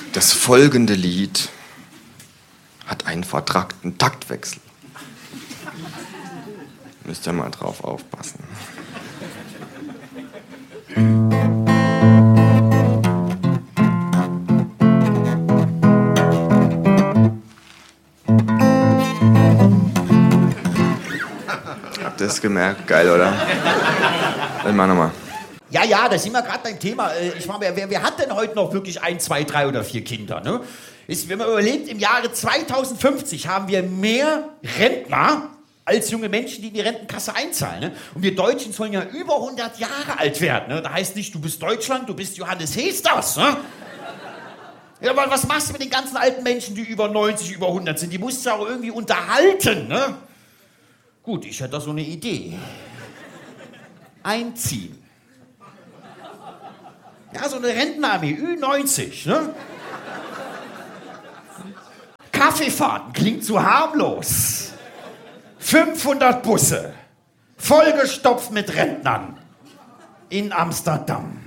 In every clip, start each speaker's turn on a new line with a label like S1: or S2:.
S1: Das folgende Lied hat einen vertrackten Taktwechsel. Müsst ihr mal drauf aufpassen. Habt ihr es gemerkt? Geil, oder? Dann mal nochmal.
S2: Ja, da sind wir gerade beim Thema. Ich meine, wer hat denn heute noch wirklich 1, 2, 3 oder 4 Kinder? Ne? Wenn man überlegt, im Jahre 2050 haben wir mehr Rentner als junge Menschen, die in die Rentenkasse einzahlen. Ne? Und wir Deutschen sollen ja über 100 Jahre alt werden. Ne? Da heißt nicht, du bist Deutschland, du bist Johannes Hesters. Ne? Ja, aber was machst du mit den ganzen alten Menschen, die über 90, über 100 sind? Die musst du auch irgendwie unterhalten. Ne? Gut, ich hätte da so eine Idee. Einziehen. Ja, so eine Rentenarmee, Ü90, ne? Kaffeefahrten klingt zu harmlos. 500 Busse, vollgestopft mit Rentnern in Amsterdam.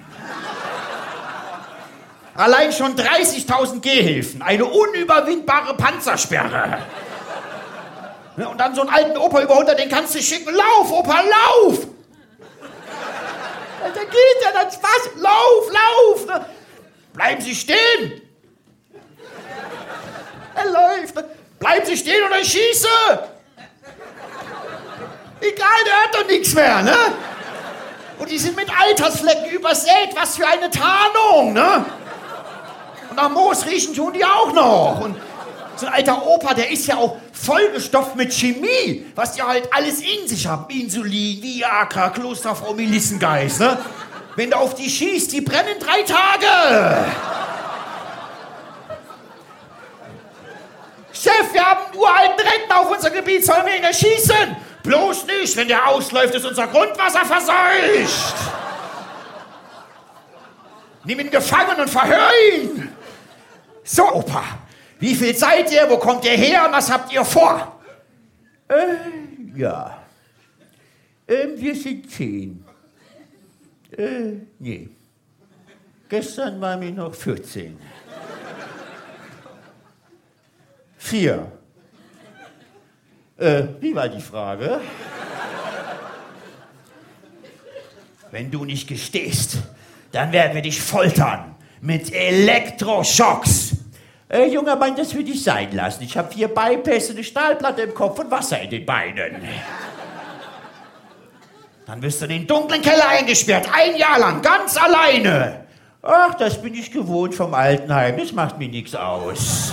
S2: Allein schon 30.000 Gehhilfen, eine unüberwindbare Panzersperre. Und dann so einen alten Opa über 100, den kannst du schicken. Lauf, Opa, lauf! Da geht ja dann Spaß. Lauf! Ne? Bleiben Sie stehen! Er läuft. Ne? Bleiben Sie stehen oder ich schieße! Egal, der hört doch nichts mehr, ne? Und die sind mit Altersflecken übersät. Was für eine Tarnung, ne? Und nach Moos riechen tun die auch noch. Und so ein alter Opa, der ist ja auch vollgestopft mit Chemie, was die halt alles in sich haben. Insulin, Viagra, Klosterfrau Melissengeist, ne? Wenn du auf die schießt, die brennen 3 Tage. Chef, wir haben einen uralten Rentner auf unser Gebiet, sollen wir ihn erschießen? Bloß nicht, wenn der ausläuft, ist unser Grundwasser verseucht. Nimm ihn gefangen und verhör ihn. So, Opa. Wie viel seid ihr? Wo kommt ihr her? Und was habt ihr vor? Ja. Wir sind 10. Nee. Gestern waren wir noch 14. 4. Wie war die Frage? Wenn du nicht gestehst, dann werden wir dich foltern mit Elektroschocks. Junger Mann, das würde ich sein lassen. Ich habe 4 Bypässe, eine Stahlplatte im Kopf und Wasser in den Beinen. Dann wirst du in den dunklen Keller eingesperrt, 1 Jahr lang, ganz alleine. Ach, das bin ich gewohnt vom Altenheim, das macht mir nichts aus.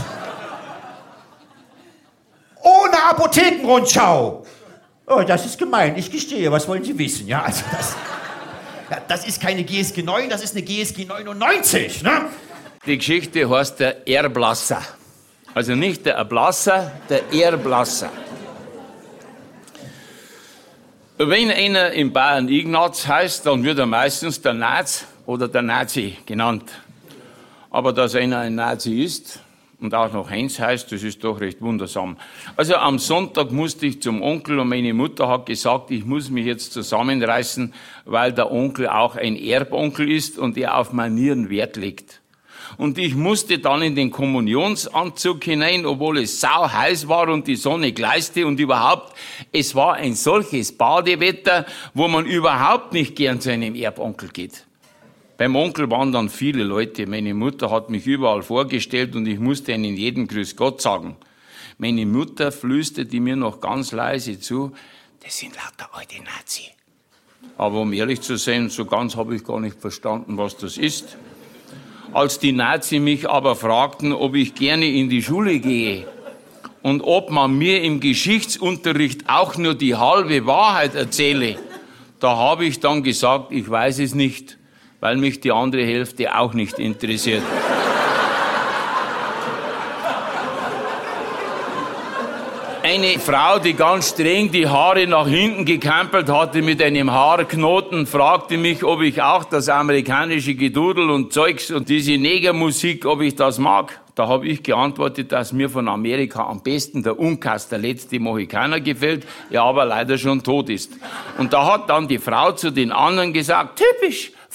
S2: Ohne Apothekenrundschau. Oh, das ist gemein, ich gestehe, was wollen Sie wissen? Ja, also das ist keine GSG 9, das ist eine GSG 99, ne?
S3: Die Geschichte heißt der Erblasser. Also nicht der Erblasser, der Erblasser. Wenn einer in Bayern Ignaz heißt, dann wird er meistens der Naz oder der Nazi genannt. Aber dass einer ein Nazi ist und auch noch Heinz heißt, das ist doch recht wundersam. Also am Sonntag musste ich zum Onkel und meine Mutter hat gesagt, ich muss mich jetzt zusammenreißen, weil der Onkel auch ein Erbonkel ist und er auf Manieren Wert legt. Und ich musste dann in den Kommunionsanzug hinein, obwohl es sauheiß war und die Sonne gleiste und überhaupt, es war ein solches Badewetter, wo man überhaupt nicht gern zu einem Erbonkel geht. Beim Onkel waren dann viele Leute. Meine Mutter hat mich überall vorgestellt und ich musste ihnen jeden Grüß Gott sagen. Meine Mutter flüsterte mir noch ganz leise zu, das sind lauter alte Nazi. Aber um ehrlich zu sein, so ganz habe ich gar nicht verstanden, was das ist. Als die Nazi mich aber fragten, ob ich gerne in die Schule gehe und ob man mir im Geschichtsunterricht auch nur die halbe Wahrheit erzähle, da habe ich dann gesagt, ich weiß es nicht, weil mich die andere Hälfte auch nicht interessiert. Eine Frau, die ganz streng die Haare nach hinten gekämpelt hatte mit einem Haarknoten, fragte mich, ob ich auch das amerikanische Gedudel und Zeugs und diese Negermusik, ob ich das mag. Da habe ich geantwortet, dass mir von Amerika am besten der Unkas, der letzte Mohikaner, gefällt, er aber leider schon tot ist. Und da hat dann die Frau zu den anderen gesagt, typisch,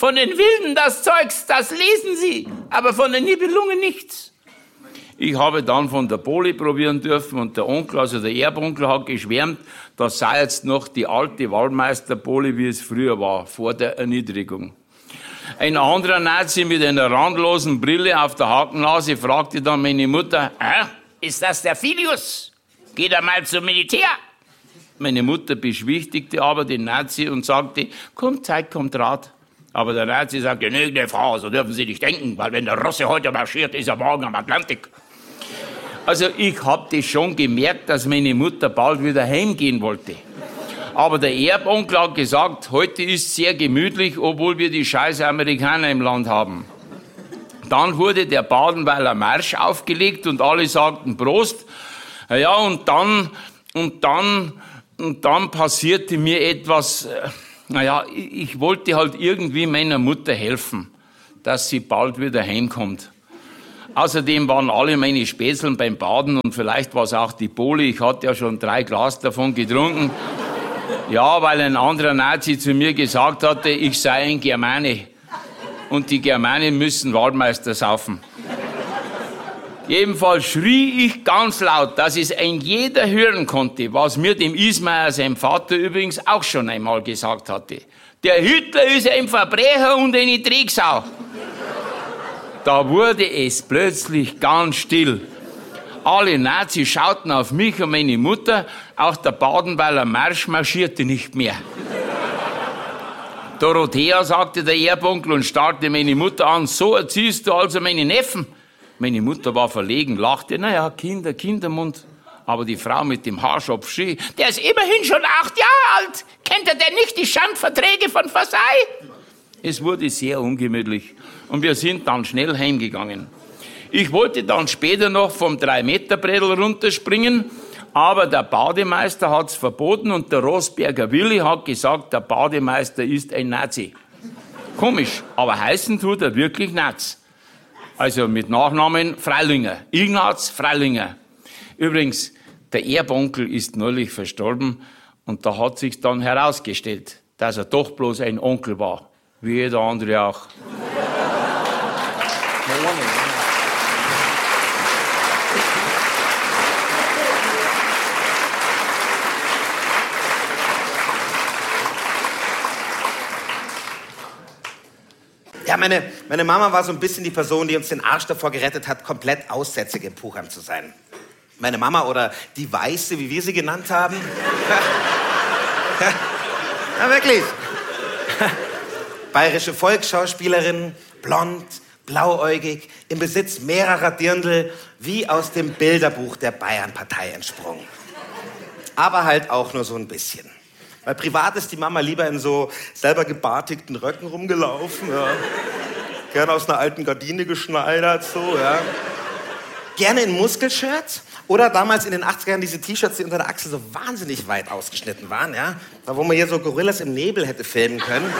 S3: Von den Wilden das Zeugs, das lesen sie, aber von den Nibelungen nichts. Ich habe dann von der Poli probieren dürfen und der Onkel, also der Erbonkel, hat geschwärmt, das sei jetzt noch die alte Waldmeister-Poli, wie es früher war, vor der Erniedrigung. Ein anderer Nazi mit einer randlosen Brille auf der Hakennase fragte dann meine Mutter, ist das der Filius? Geht er mal zum Militär? Meine Mutter beschwichtigte aber den Nazi und sagte, kommt Zeit, kommt Rat. Aber der Nazi sagte, nee, Frau, so dürfen Sie nicht denken, weil wenn der Russe heute marschiert, ist er morgen am Atlantik. Also ich habe das schon gemerkt, dass meine Mutter bald wieder heimgehen wollte. Aber der Erbonkel hat gesagt, heute ist sehr gemütlich, obwohl wir die scheiß Amerikaner im Land haben. Dann wurde der Badenweiler Marsch aufgelegt und alle sagten Prost. Ja, und dann passierte mir etwas, ich wollte halt irgendwie meiner Mutter helfen, dass sie bald wieder heimkommt. Außerdem waren alle meine Späßeln beim Baden und vielleicht war es auch die Poli, ich hatte ja schon 3 Glas davon getrunken. Ja, weil ein anderer Nazi zu mir gesagt hatte, ich sei ein Germane und die Germanen müssen Waldmeister saufen. Jedenfalls schrie ich ganz laut, dass es ein jeder hören konnte, was mir dem Ismayer, sein Vater, übrigens auch schon einmal gesagt hatte. Der Hitler ist ein Verbrecher und eine Drecksau. Da wurde es plötzlich ganz still. Alle Nazis schauten auf mich und meine Mutter, auch der Badenweiler Marsch marschierte nicht mehr. Dorothea, sagte der Erbonkel und starrte meine Mutter an, so erziehst du also meine Neffen. Meine Mutter war verlegen, lachte, naja, Kindermund. Aber die Frau mit dem Haarschopf schrie, der ist immerhin schon 8 Jahre alt. Kennt er denn nicht die Schandverträge von Versailles? Es wurde sehr ungemütlich und wir sind dann schnell heimgegangen. Ich wollte dann später noch vom 3-Meter-Bredel runterspringen, aber der Bademeister hat's verboten und der Rosberger Willi hat gesagt, der Bademeister ist ein Nazi. Komisch, aber heißen tut er wirklich Naz. Also mit Nachnamen Freilinger, Ignaz Freilinger. Übrigens, der Erbonkel ist neulich verstorben und da hat sich dann herausgestellt, dass er doch bloß ein Onkel war, wie jeder andere auch.
S4: Ja, meine Mama war so ein bisschen die Person, die uns den Arsch davor gerettet hat, komplett aussätzig im Puchheim zu sein. Meine Mama oder die Weiße, wie wir sie genannt haben. Ja, wirklich. Bayerische Volksschauspielerin, blond, blauäugig, im Besitz mehrerer Dirndl, wie aus dem Bilderbuch der Bayernpartei entsprungen. Aber halt auch nur so ein bisschen. Weil privat ist die Mama lieber in so selber gebartigten Röcken rumgelaufen, ja. Gerne aus einer alten Gardine geschneidert, so, ja. Gerne in Muskelshirts oder damals in den 80ern diese T-Shirts, die unter der Achsel so wahnsinnig weit ausgeschnitten waren, ja. Da, wo man hier so Gorillas im Nebel hätte filmen können.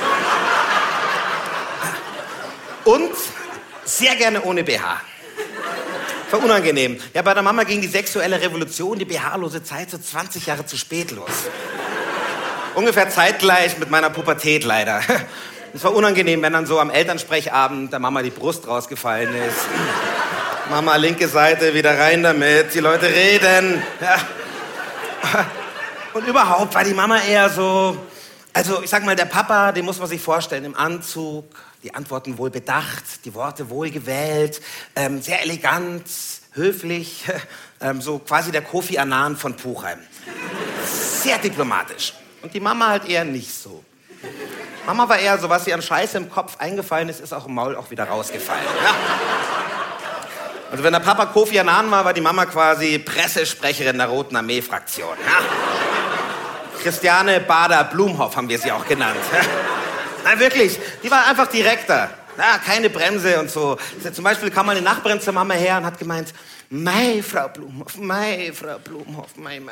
S4: Und sehr gerne ohne BH. War unangenehm. Ja, bei der Mama ging die sexuelle Revolution, die BH-lose Zeit so 20 Jahre zu spät los. Ungefähr zeitgleich mit meiner Pubertät leider. Es war unangenehm, wenn dann so am Elternsprechabend der Mama die Brust rausgefallen ist. Mama, linke Seite, wieder rein damit, die Leute reden. Ja. Und überhaupt war die Mama eher so, also ich sag mal, der Papa, den muss man sich vorstellen, im Anzug, die Antworten wohl bedacht, die Worte wohl gewählt, sehr elegant, höflich, so quasi der Kofi Annan von Puchheim. Sehr diplomatisch. Und die Mama halt eher nicht so. Mama war eher so, was ihr an Scheiße im Kopf eingefallen ist, ist auch im Maul auch wieder rausgefallen. Ja? Also wenn der Papa Kofi Annan war, war die Mama quasi Pressesprecherin der Roten Armee-Fraktion. Ja? Christiane Bader-Blumhoff haben wir sie auch genannt. Ja? Na wirklich, die war einfach direkter. Ja, keine Bremse und so. Zum Beispiel kam mal eine Nachbarin zur Mama her und hat gemeint, Mei, Frau Blumhoff, mei, Frau Blumhoff, mei.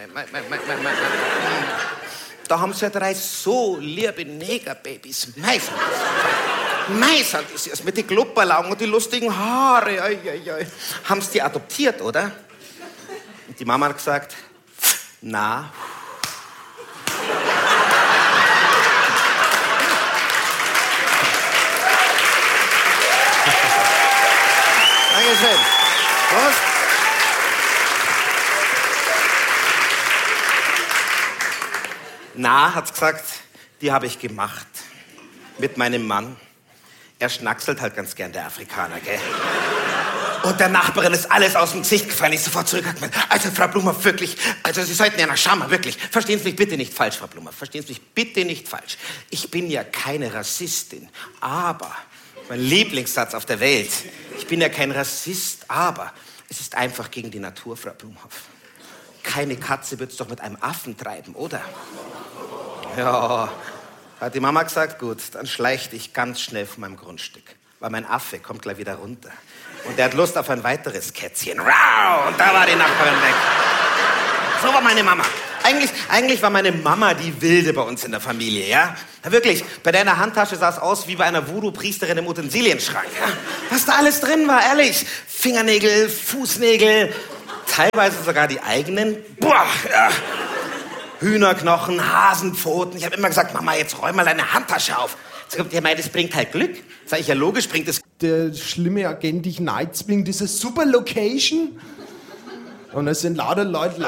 S4: Da haben sie ja 3 so liebe Negerbabys. Mei, sagt sie es mit den Klubberlaugen und die lustigen Haare. Haben sie die adoptiert, oder? Und die Mama hat gesagt, na. Bitteschön. Prost. Na, hat's gesagt, die habe ich gemacht. Mit meinem Mann. Er schnackselt halt ganz gern, der Afrikaner, gell? Und der Nachbarin ist alles aus dem Gesicht gefallen. Ich sofort zurück. Also, Frau Blumhoff, wirklich, also Sie sollten ja nach Schammer, wirklich. Verstehen Sie mich bitte nicht falsch, Frau Blumhoff. Verstehen Sie mich bitte nicht falsch. Ich bin ja keine Rassistin, aber, mein Lieblingssatz auf der Welt, ich bin ja kein Rassist, aber es ist einfach gegen die Natur, Frau Blumhoff. Keine Katze wird's doch mit einem Affen treiben, oder? Ja, hat die Mama gesagt, gut, dann schleich dich ganz schnell von meinem Grundstück. Weil mein Affe kommt gleich wieder runter. Und der hat Lust auf ein weiteres Kätzchen. Rau! Und da war die Nachbarin weg. So war meine Mama. Eigentlich war meine Mama die Wilde bei uns in der Familie, ja? Ja, wirklich, bei der in der Handtasche sah es aus wie bei einer Voodoo-Priesterin im Utensilienschrank. Ja? Was da alles drin war, ehrlich. Fingernägel, Fußnägel, teilweise sogar die eigenen. Boah, ja. Hühnerknochen, Hasenpfoten. Ich habe immer gesagt, Mama, jetzt räum mal deine Handtasche auf. Der meint, das bringt halt Glück. Sag ich, ja logisch, bringt es.
S5: Der schlimme Agent dich Nightswing, diese super Location. Und es sind lauter Leute